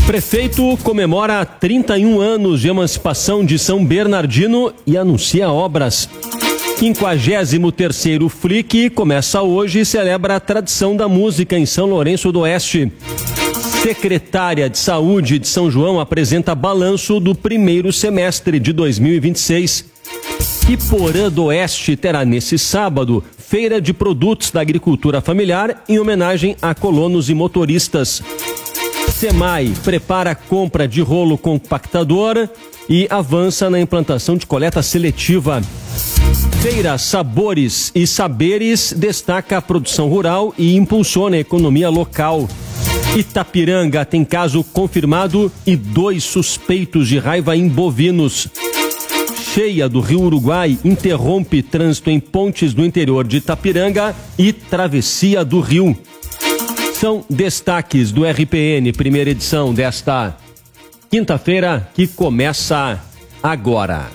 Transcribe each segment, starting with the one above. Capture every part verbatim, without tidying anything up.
Prefeito comemora trinta e um anos de emancipação de São Bernardino e anuncia obras. quinquagésimo terceiro Flic começa hoje e celebra a tradição da música em São Lourenço do Oeste. Secretária de Saúde de São João apresenta balanço do primeiro semestre de dois mil e vinte e seis. Iporã do Oeste terá nesse sábado feira de produtos da agricultura familiar em homenagem a colonos e motoristas. SEMAI prepara a compra de rolo compactador e avança na implantação de coleta seletiva. Feira Sabores e Saberes destaca a produção rural e impulsiona a economia local. Itapiranga tem caso confirmado e dois suspeitos de raiva em bovinos. Cheia do Rio Uruguai interrompe trânsito em pontes do interior de Itapiranga e travessia do rio. São destaques do R P N, primeira edição desta quinta-feira, que começa agora.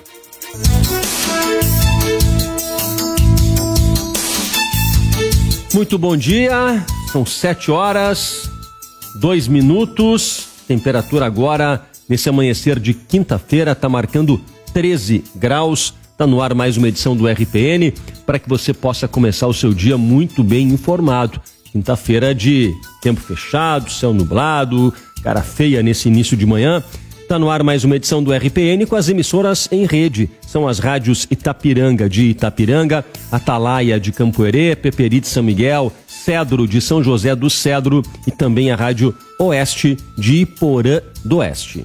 Muito bom dia, são sete horas, dois minutos, temperatura agora, nesse amanhecer de quinta-feira, está marcando treze graus, está no ar mais uma edição do R P N, para que você possa começar o seu dia muito bem informado. Quinta-feira de tempo fechado, céu nublado, cara feia nesse início de manhã. Está no ar mais uma edição do R P N com as emissoras em rede. São as rádios Itapiranga de Itapiranga, Atalaia de Campo Herê, Peperi de São Miguel, Cedro de São José do Cedro e também a rádio Oeste de Iporã do Oeste.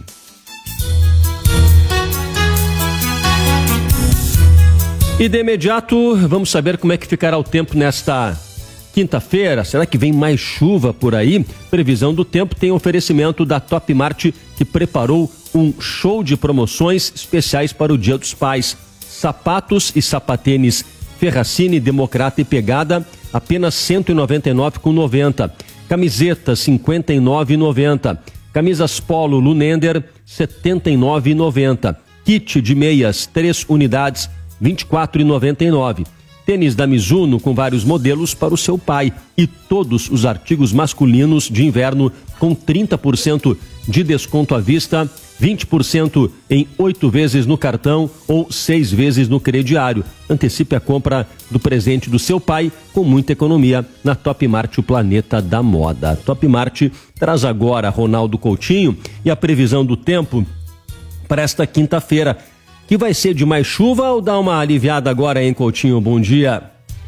E de imediato vamos saber como é que ficará o tempo nesta quinta-feira. Será que vem mais chuva por aí? Previsão do tempo tem oferecimento da Top Mart, que preparou um show de promoções especiais para o Dia dos Pais. Sapatos e sapatênis Ferracini, Democrata e Pegada, apenas cento e noventa e nove reais e noventa centavos. Camisetas, cinquenta e nove reais e noventa centavos. Camisas Polo Lunender, setenta e nove reais e noventa centavos. Kit de meias, três unidades, vinte e quatro reais e noventa e nove centavos. Tênis da Mizuno com vários modelos para o seu pai e todos os artigos masculinos de inverno com trinta por cento de desconto à vista, vinte por cento em oito vezes no cartão ou seis vezes no crediário. Antecipe a compra do presente do seu pai com muita economia na Top Mart, o planeta da moda. A Top Mart traz agora Ronaldo Coutinho e a previsão do tempo para esta quinta-feira, que vai ser de mais chuva ou dá uma aliviada agora, hein, Coutinho? Bom dia.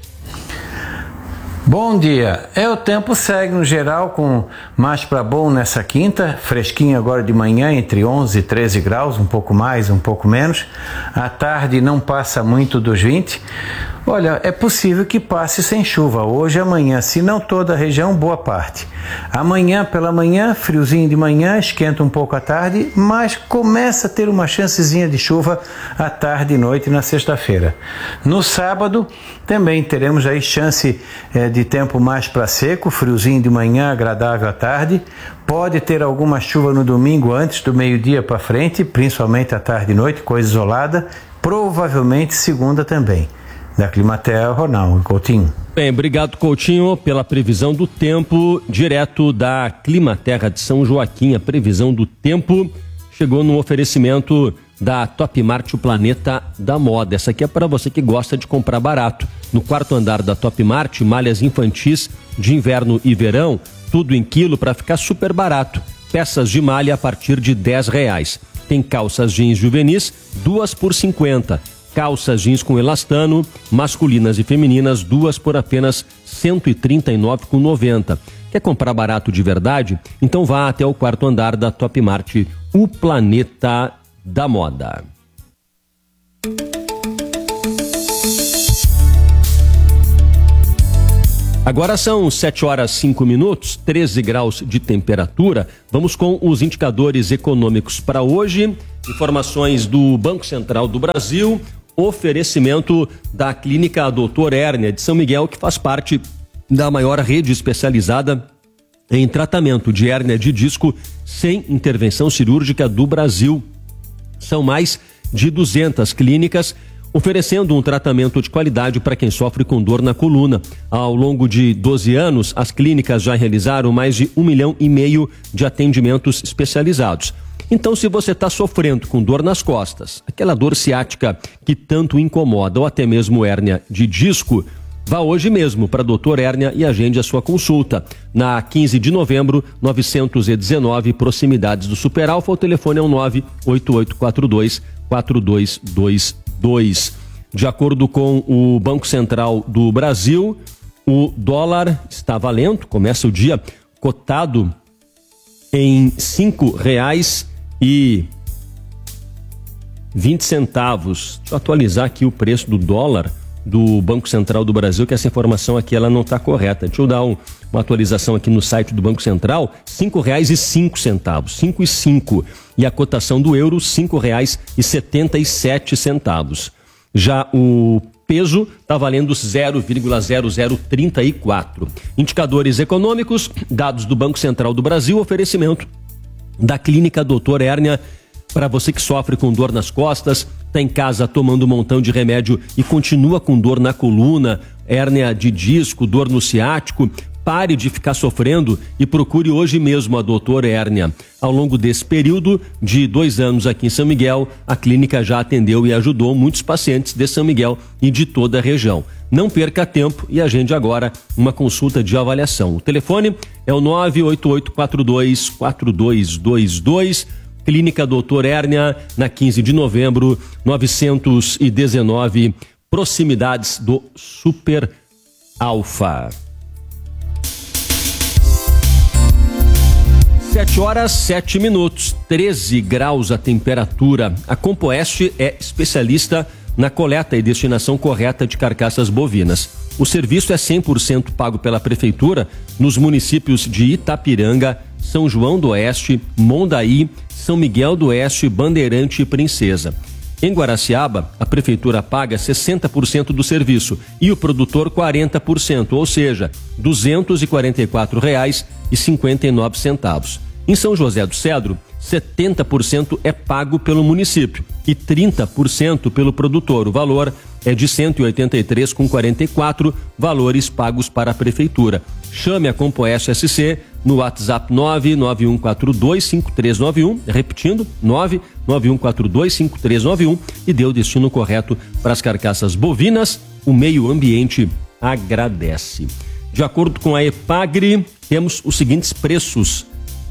Bom dia. É, o tempo segue no geral com mais para bom nessa quinta, fresquinho agora de manhã, entre onze e treze graus, um pouco mais, um pouco menos. À tarde não passa muito dos vinte. Olha, é possível que passe sem chuva hoje e amanhã, se não toda a região, boa parte. Amanhã pela manhã, friozinho de manhã, esquenta um pouco à tarde, mas começa a ter uma chancezinha de chuva à tarde e noite na sexta-feira. No sábado também teremos aí chance é, de tempo mais para seco, friozinho de manhã, agradável à tarde. Pode ter alguma chuva no domingo antes do meio-dia para frente, principalmente à tarde e noite, coisa isolada. Provavelmente segunda também. Da Climaterra, Ronaldo Coutinho. Bem, obrigado, Coutinho, pela previsão do tempo, direto da Climaterra de São Joaquim. A previsão do tempo chegou no oferecimento da Top Mart, o planeta da moda. Essa aqui é para você que gosta de comprar barato. No quarto andar da Top Mart, malhas infantis de inverno e verão, tudo em quilo para ficar super barato. Peças de malha a partir de dez reais. Tem calças jeans juvenis, duas por cinquenta. Calças jeans com elastano, masculinas e femininas, duas por apenas cento e trinta e nove reais e noventa centavos. Quer comprar barato de verdade? Então vá até o quarto andar da Top Mart, o planeta da moda. Agora são sete horas e cinco minutos, treze graus de temperatura. Vamos com os indicadores econômicos para hoje. Informações do Banco Central do Brasil. Oferecimento da Clínica doutor Hérnia de São Miguel, que faz parte da maior rede especializada em tratamento de hérnia de disco sem intervenção cirúrgica do Brasil. São mais de duzentas clínicas oferecendo um tratamento de qualidade para quem sofre com dor na coluna. Ao longo de doze anos, as clínicas já realizaram mais de um milhão e meio de atendimentos especializados. Então, se você está sofrendo com dor nas costas, aquela dor ciática que tanto incomoda, ou até mesmo hérnia de disco, vá hoje mesmo para doutor Hérnia e agende a sua consulta. Na quinze de novembro, novecentos e dezenove, proximidades do Super Alfa. O telefone é o nove oito oito quatro dois quatro dois dois dois. De acordo com o Banco Central do Brasil, o dólar está valendo, começa o dia cotado em cinco reais e vinte centavos. Deixa eu atualizar aqui o preço do dólar do Banco Central do Brasil, que essa informação aqui ela não está correta. Deixa eu dar um, uma atualização aqui no site do Banco Central, cinco reais e cinco centavos, cinco e cinco. E a cotação do euro, cinco reais e setenta e sete centavos. Já o peso está valendo zero vírgula zero zero trinta e quatro. Indicadores econômicos, dados do Banco Central do Brasil, oferecimento da Clínica doutor Hérnia. Para você que sofre com dor nas costas, está em casa tomando um montão de remédio e continua com dor na coluna, hérnia de disco, dor no ciático, pare de ficar sofrendo e procure hoje mesmo a doutor Hérnia. Ao longo desse período de dois anos aqui em São Miguel, a clínica já atendeu e ajudou muitos pacientes de São Miguel e de toda a região. Não perca tempo e agende agora uma consulta de avaliação. O telefone é o nove oito oito quatro dois quatro dois dois dois. Clínica doutor Hérnia, na quinze de novembro, novecentos e dezenove, proximidades do Super Alfa. Sete horas, sete minutos, treze graus a temperatura. A Compoeste é especialista na coleta e destinação correta de carcaças bovinas. O serviço é cem por cento pago pela Prefeitura nos municípios de Itapiranga, São João do Oeste, Mondaí, São Miguel do Oeste, Bandeirante e Princesa. Em Guaraciaba, a Prefeitura paga sessenta por cento do serviço e o produtor quarenta por cento, ou seja, duzentos e quarenta e quatro reais e cinquenta e nove centavos. Em São José do Cedro, setenta por cento é pago pelo município e trinta por cento pelo produtor. O valor é de cento e oitenta e três reais e quarenta e quatro centavos, valores pagos para a Prefeitura. Chame a Compoeste S C no WhatsApp nove nove um quatro dois cinco três nove um, repetindo, nove nove um quatro dois cinco três nove um, e dê o destino correto para as carcaças bovinas. O meio ambiente agradece. De acordo com a EPAGRE, temos os seguintes preços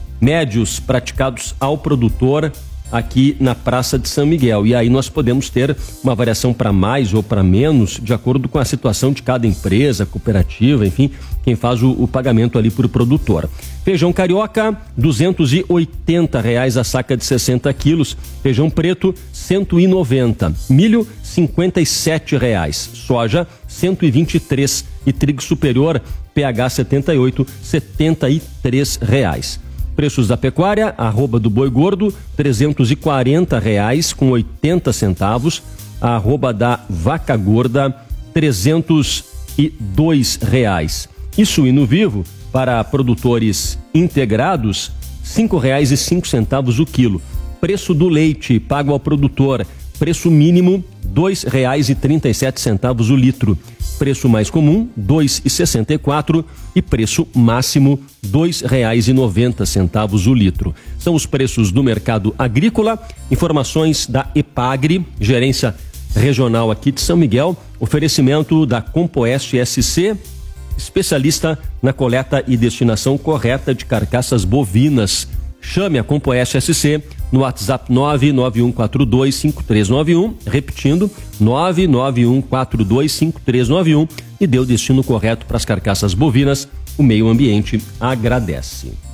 médios praticados ao produtor aqui na Praça de São Miguel. E aí nós podemos ter uma variação para mais ou para menos, de acordo com a situação de cada empresa, cooperativa, enfim, quem faz o, o pagamento ali para o produtor. Feijão carioca, duzentos e oitenta reais a saca de sessenta quilos. Feijão preto, cento e noventa. Milho, cinquenta e sete reais. Soja, cento e vinte e três. E trigo superior, P H setenta e oito, setenta e três reais. Preços da pecuária, arroba do boi gordo, trezentos e quarenta reais com oitenta centavos. A arroba da vaca gorda, trezentos e dois reais. E suíno vivo, para produtores integrados, cinco reais e cinco centavos o quilo. Preço do leite pago ao produtor, preço mínimo, dois reais e trinta e sete centavos o litro. Preço mais comum, dois reais e sessenta e quatro centavos e preço máximo, dois reais e noventa centavos o litro. São os preços do mercado agrícola. Informações da EPAGRE, gerência regional aqui de São Miguel. Oferecimento da Compoeste S C, especialista na coleta e destinação correta de carcaças bovinas. Chame a Compoeste S C no WhatsApp nove nove um quatro dois cinco três nove um, repetindo, nove nove um quatro dois cinco três nove um, e dê o destino correto para as carcaças bovinas. O meio ambiente agradece.